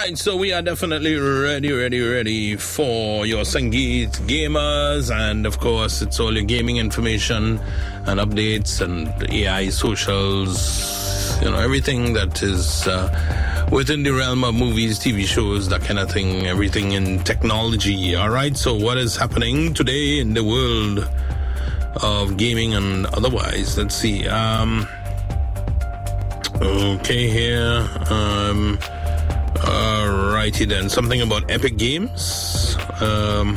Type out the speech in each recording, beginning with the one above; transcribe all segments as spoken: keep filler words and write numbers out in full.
right, so we are definitely ready, ready, ready for your Sangeet gamers, and of course, it's all your gaming information and updates and A I socials, you know, everything that is uh, within the realm of movies, T V shows, that kind of thing, everything in technology. All right, so what is happening today in the world of gaming and otherwise? Let's see. Um, okay, here. Um, Alrighty then, something about Epic Games. Um,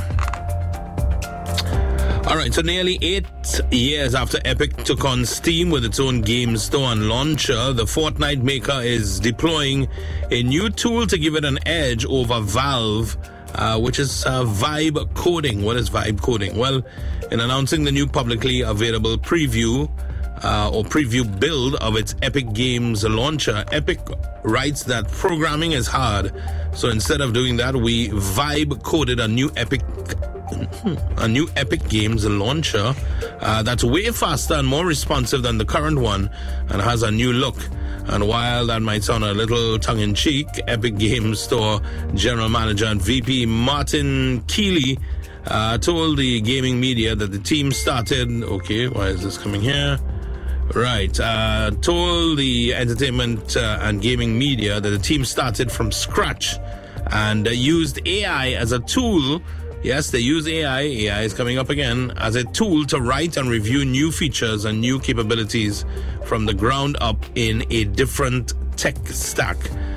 Alright, so nearly eight years after Epic took on Steam with its own game store and launcher, the Fortnite maker is deploying a new tool to give it an edge over Valve, uh, which is uh, Vibe Coding. What is Vibe Coding? Well, in announcing the new publicly available preview, Uh, or preview build of its Epic Games launcher, Epic writes that programming is hard. So instead of doing that, we vibe coded a new Epic a new Epic Games launcher uh, that's way faster and more responsive than the current one and has a new look. And while that might sound a little tongue-in-cheek, Epic Games Store General Manager and V P Martin Keeley uh, told the gaming media that the team started... Okay, why is this coming here? Right, uh, told the entertainment uh, and gaming media that the team started from scratch and uh, used A I as a tool. Yes, they use A I, A I is coming up again, as a tool to write and review new features and new capabilities from the ground up in a different tech stack.